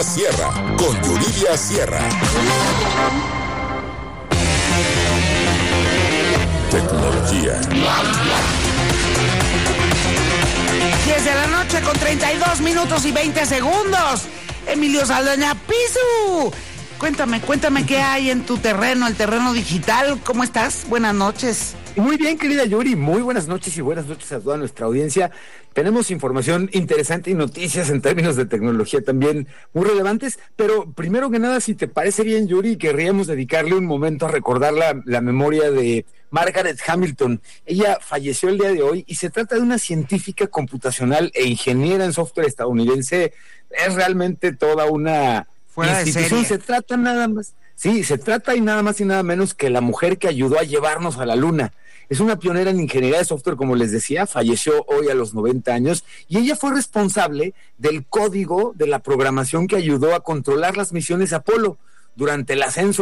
Sierra, con Yuridia Sierra. Tecnología. 10 de la noche con 32 minutos y 20 segundos. Emilio Saldaña Pisu. Cuéntame qué hay en tu terreno, el terreno digital. ¿Cómo estás? Buenas noches. Muy bien, querida Yuri, muy buenas noches y buenas noches a toda nuestra audiencia. Tenemos información interesante y noticias en términos de tecnología también muy relevantes, pero primero que nada, si te parece bien, Yuri, querríamos dedicarle un momento a recordar la memoria de Margaret Hamilton. Ella falleció el día de hoy y se trata de una científica computacional e ingeniera en software estadounidense. Es realmente toda una institución. Se trata nada más... Sí, se trata y nada más y nada menos que la mujer que ayudó a llevarnos a la luna. Es una pionera en ingeniería de software, como les decía, falleció hoy a los 90 años, y ella fue responsable del código de la programación que ayudó a controlar las misiones Apolo. Durante el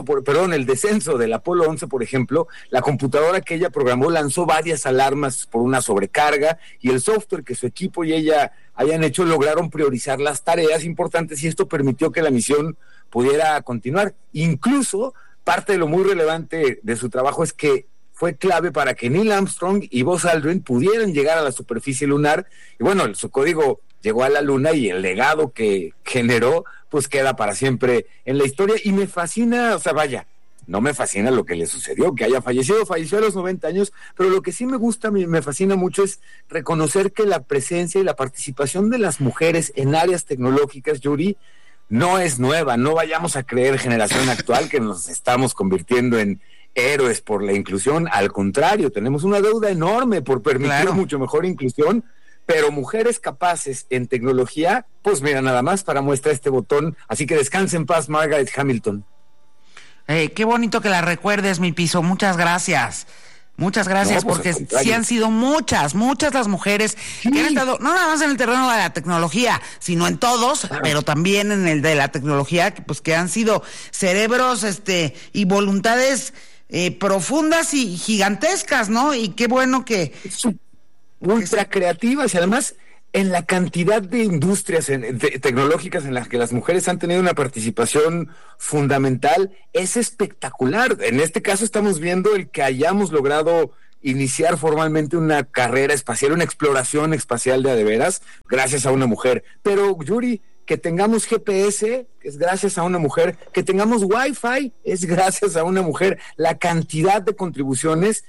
descenso del Apolo 11, por ejemplo, la computadora que ella programó lanzó varias alarmas por una sobrecarga, y el software que su equipo y ella hayan hecho lograron priorizar las tareas importantes, y esto permitió que la misión pudiera continuar. Incluso, parte de lo muy relevante de su trabajo es que fue clave para que Neil Armstrong y Buzz Aldrin pudieran llegar a la superficie lunar, y bueno, su código llegó a la luna y el legado que generó, pues queda para siempre en la historia, y me fascina, no me fascina lo que le sucedió, que haya falleció a los 90 años, pero lo que sí me gusta, me fascina mucho es reconocer que la presencia y la participación de las mujeres en áreas tecnológicas, Yuri, no es nueva. No vayamos a creer, generación actual, que nos estamos convirtiendo en héroes por la inclusión. Al contrario, tenemos una deuda enorme por permitir mucho mejor inclusión, pero mujeres capaces en tecnología, pues mira, nada más para muestra este botón. Así que descanse en paz, Margaret Hamilton. Qué bonito que la recuerdes, mi Piso. Muchas gracias. Muchas gracias, no, porque sí han sido muchas las mujeres que han estado, no nada más en el terreno de la tecnología, sino en todos, pero también en el de la tecnología, pues que han sido cerebros y voluntades profundas y gigantescas, ¿no? Y qué bueno que... Ultra creativas, y además en la cantidad de industrias tecnológicas en las que las mujeres han tenido una participación fundamental, es espectacular. En este caso estamos viendo el que hayamos logrado iniciar formalmente una carrera espacial, una exploración espacial de veras, gracias a una mujer. Pero, Yuri, que tengamos GPS es gracias a una mujer, que tengamos Wi-Fi es gracias a una mujer. La cantidad de contribuciones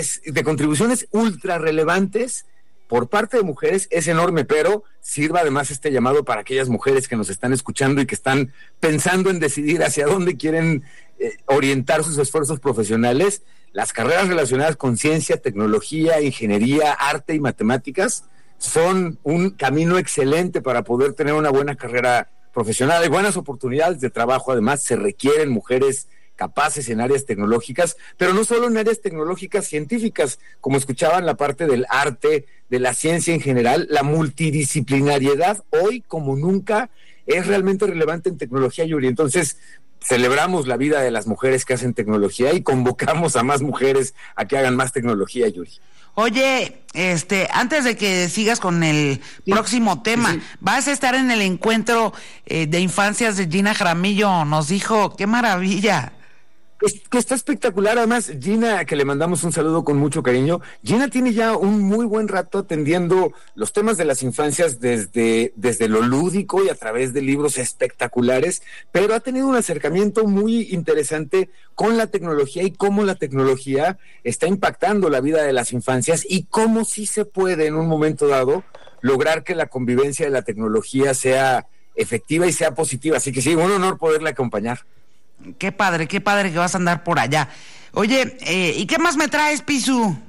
ultra relevantes por parte de mujeres es enorme, pero sirva además este llamado para aquellas mujeres que nos están escuchando y que están pensando en decidir hacia dónde quieren orientar sus esfuerzos profesionales. Las carreras relacionadas con ciencia, tecnología, ingeniería, arte y matemáticas son un camino excelente para poder tener una buena carrera profesional. Hay buenas oportunidades de trabajo, además se requieren mujeres capaces en áreas tecnológicas, pero no solo en áreas tecnológicas científicas, como escuchaban, la parte del arte, de la ciencia en general. La multidisciplinariedad hoy como nunca es realmente relevante en tecnología, Yuri. Entonces, celebramos la vida de las mujeres que hacen tecnología y convocamos a más mujeres a que hagan más tecnología, Yuri. Oye, antes de que sigas con el próximo tema, vas a estar en el encuentro de infancias de Gina Jaramillo, nos dijo, qué maravilla. Que está espectacular. Además, Gina, que le mandamos un saludo con mucho cariño, Gina tiene ya un muy buen rato atendiendo los temas de las infancias desde lo lúdico y a través de libros espectaculares, pero ha tenido un acercamiento muy interesante con la tecnología y cómo la tecnología está impactando la vida de las infancias y cómo sí se puede en un momento dado lograr que la convivencia de la tecnología sea efectiva y sea positiva. Así que sí, un honor poderle acompañar. Qué padre que vas a andar por allá. Oye, ¿y qué más me traes, Pisu?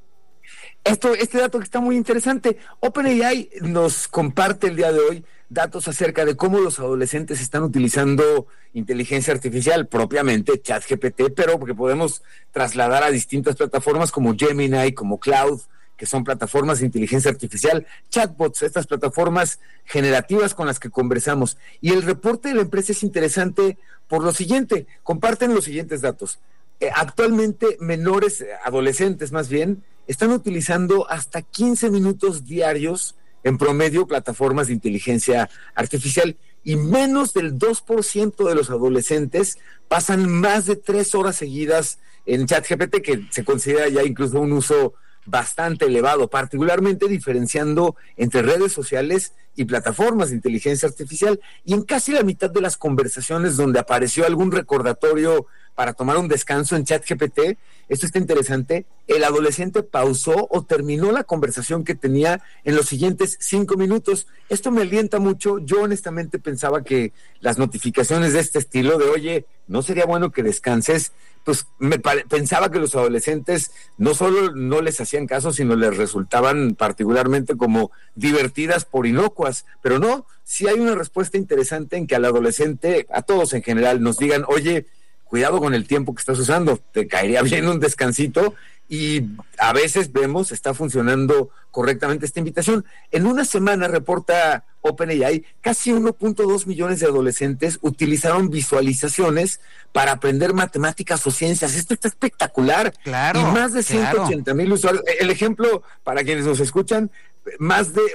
Este dato que está muy interesante. OpenAI nos comparte el día de hoy datos acerca de cómo los adolescentes están utilizando inteligencia artificial, propiamente ChatGPT, pero que podemos trasladar a distintas plataformas como Gemini, como Cloud, que son plataformas de inteligencia artificial, chatbots, estas plataformas generativas con las que conversamos. Y el reporte de la empresa es interesante por lo siguiente, comparten los siguientes datos. Actualmente menores, adolescentes más bien, están utilizando hasta 15 minutos diarios en promedio plataformas de inteligencia artificial. y menos del 2% de los adolescentes pasan más de 3 horas seguidas en ChatGPT, que se considera ya incluso un uso bastante elevado, particularmente diferenciando entre redes sociales y plataformas de inteligencia artificial. Y en casi la mitad de las conversaciones donde apareció algún recordatorio para tomar un descanso en ChatGPT, esto está interesante, el adolescente pausó o terminó la conversación que tenía en los siguientes 5 minutos. Esto me alienta mucho. Yo honestamente pensaba que las notificaciones de este estilo de, oye, ¿no sería bueno que descanses? Pues pensaba que los adolescentes no solo no les hacían caso, sino les resultaban particularmente como divertidas por inocuas, pero no, sí hay una respuesta interesante en que al adolescente, a todos en general, nos digan, oye, cuidado con el tiempo que estás usando, te caería bien un descansito, y a veces vemos, está funcionando correctamente esta invitación. En una semana, reporta OpenAI, casi 1.2 millones de adolescentes utilizaron visualizaciones para aprender matemáticas o ciencias. Esto está espectacular. Claro, y más de 180,000 usuarios. El ejemplo, para quienes nos escuchan, más de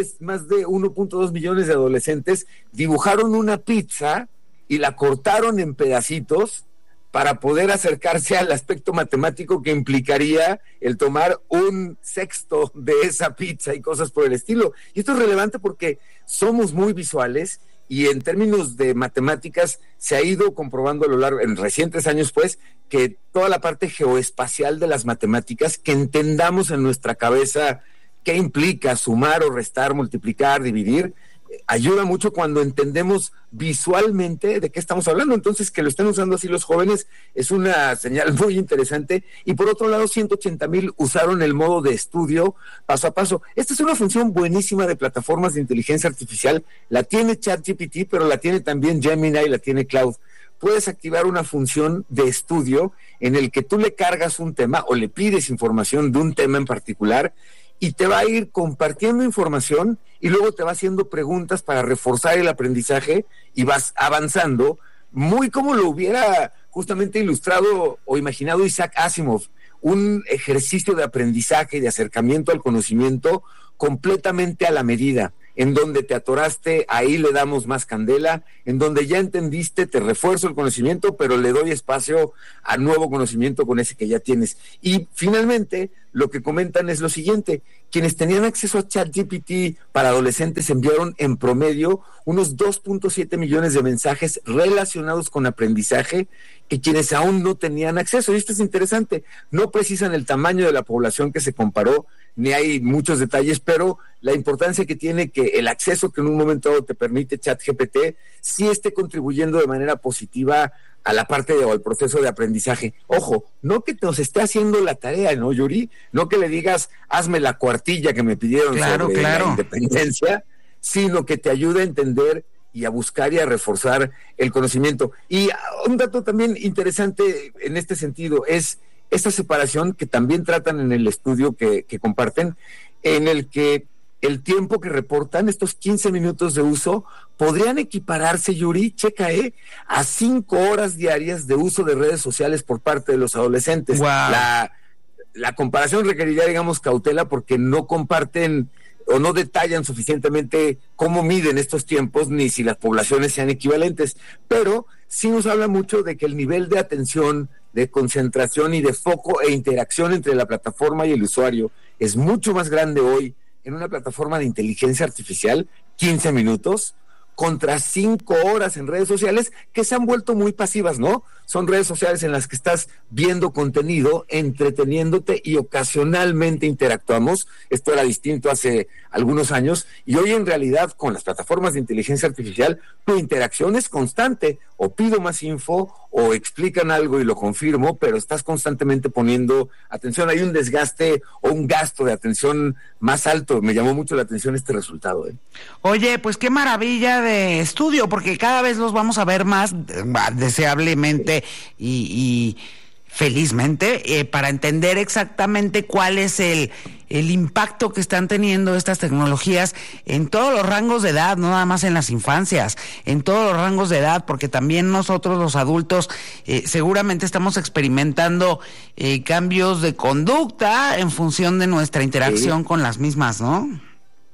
1.2 millones de adolescentes dibujaron una pizza y la cortaron en pedacitos para poder acercarse al aspecto matemático que implicaría el tomar un sexto de esa pizza y cosas por el estilo. Y esto es relevante porque somos muy visuales, y en términos de matemáticas se ha ido comprobando a lo largo, en recientes años pues, que toda la parte geoespacial de las matemáticas, que entendamos en nuestra cabeza qué implica sumar o restar, multiplicar, dividir, ayuda mucho cuando entendemos visualmente de qué estamos hablando. Entonces, que lo estén usando así los jóvenes es una señal muy interesante. Y por otro lado, 180,000 usaron el modo de estudio paso a paso. Esta es una función buenísima de plataformas de inteligencia artificial. La tiene ChatGPT, pero la tiene también Gemini y la tiene Cloud. Puedes activar una función de estudio en el que tú le cargas un tema o le pides información de un tema en particular, y te va a ir compartiendo información y luego te va haciendo preguntas para reforzar el aprendizaje, y vas avanzando, muy como lo hubiera justamente ilustrado o imaginado Isaac Asimov, un ejercicio de aprendizaje y de acercamiento al conocimiento completamente a la medida. En donde te atoraste, ahí le damos más candela. En donde ya entendiste, te refuerzo el conocimiento, pero le doy espacio a nuevo conocimiento con ese que ya tienes. Y finalmente, lo que comentan es lo siguiente: quienes tenían acceso a ChatGPT para adolescentes enviaron en promedio unos 2.7 millones de mensajes relacionados con aprendizaje, que quienes aún no tenían acceso. Y esto es interesante, no precisan el tamaño de la población que se comparó, ni hay muchos detalles, pero la importancia que tiene que el acceso que en un momento dado te permite ChatGPT sí esté contribuyendo de manera positiva a la parte o al proceso de aprendizaje. Ojo, no que nos esté haciendo la tarea, ¿no, Yuri? No que le digas, hazme la cuartilla que me pidieron sobre la independencia, sino que te ayude a entender y a buscar y a reforzar el conocimiento. Y un dato también interesante en este sentido es esta separación que también tratan en el estudio que comparten, en el que el tiempo que reportan, estos 15 minutos de uso, podrían equipararse, Yuri, checa, a 5 horas diarias de uso de redes sociales por parte de los adolescentes. Wow. La comparación requeriría, digamos, cautela, porque no comparten o no detallan suficientemente cómo miden estos tiempos, ni si las poblaciones sean equivalentes, pero sí nos habla mucho de que el nivel de atención, de concentración y de foco e interacción entre la plataforma y el usuario es mucho más grande hoy en una plataforma de inteligencia artificial, 15 minutos, contra 5 horas en redes sociales que se han vuelto muy pasivas, ¿no? Son redes sociales en las que estás viendo contenido, entreteniéndote y ocasionalmente interactuamos. Esto era distinto hace algunos años, y hoy en realidad con las plataformas de inteligencia artificial tu interacción es constante. O pido más info o explican algo y lo confirmo, pero estás constantemente poniendo atención. Hay un desgaste o un gasto de atención más alto. Me llamó mucho la atención este resultado. Oye, pues qué maravilla de estudio, porque cada vez los vamos a ver más deseablemente y felizmente, para entender exactamente cuál es el impacto que están teniendo estas tecnologías en todos los rangos de edad, no nada más en las infancias, en todos los rangos de edad, porque también nosotros los adultos seguramente estamos experimentando cambios de conducta en función de nuestra interacción con las mismas, ¿no?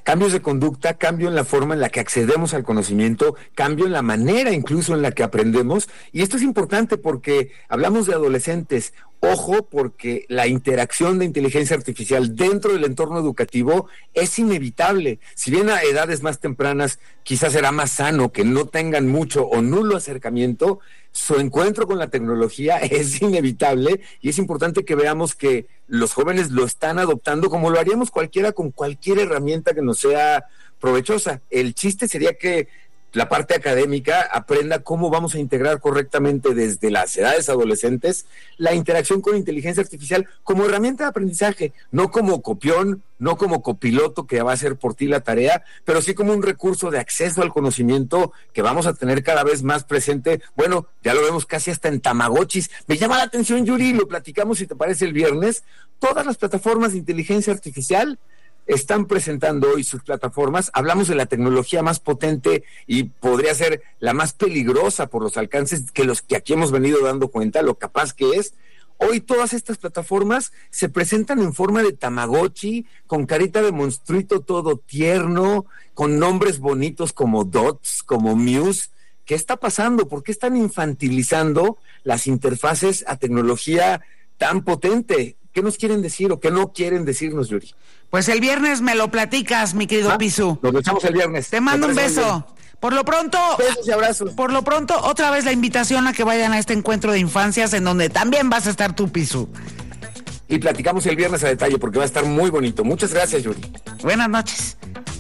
cambios de conducta, cambio en la forma en la que accedemos al conocimiento, cambio en la manera incluso en la que aprendemos, y esto es importante porque hablamos de adolescentes. Ojo, porque la interacción de inteligencia artificial dentro del entorno educativo es inevitable. Si bien a edades más tempranas quizás será más sano que no tengan mucho o nulo acercamiento, su encuentro con la tecnología es inevitable, y es importante que veamos que los jóvenes lo están adoptando como lo haríamos cualquiera con cualquier herramienta que nos sea provechosa. El chiste sería que la parte académica aprenda cómo vamos a integrar correctamente desde las edades adolescentes la interacción con inteligencia artificial como herramienta de aprendizaje, no como copión, no como copiloto que va a hacer por ti la tarea, pero sí como un recurso de acceso al conocimiento que vamos a tener cada vez más presente. Bueno, ya lo vemos casi hasta en Tamagotchis. Me llama la atención, Yuri, lo platicamos, si te parece, el viernes. Todas las plataformas de inteligencia artificial están presentando hoy sus plataformas. Hablamos de la tecnología más potente y podría ser la más peligrosa por los alcances que aquí hemos venido dando cuenta, lo capaz que es. Hoy todas estas plataformas se presentan en forma de Tamagotchi, con carita de monstruito todo tierno, con nombres bonitos como Dots, como Muse. ¿Qué está pasando? ¿Por qué están infantilizando las interfaces a tecnología tan potente? ¿Qué nos quieren decir o qué no quieren decirnos, Yuri? Pues el viernes me lo platicas, mi querido Pisu. Nos echamos el viernes. Te mando un beso. Por lo pronto, besos y abrazos. Por lo pronto, otra vez la invitación a que vayan a este encuentro de infancias en donde también vas a estar tú, Pisu. Y platicamos el viernes a detalle porque va a estar muy bonito. Muchas gracias, Yuri. Buenas noches.